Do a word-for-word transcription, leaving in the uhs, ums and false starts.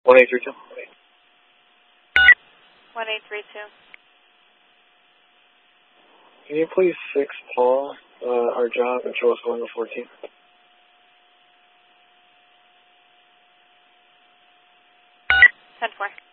one eight three two. one eight three two. Can you please fix Paul, uh, our job, and show us going to fourteen? ten four.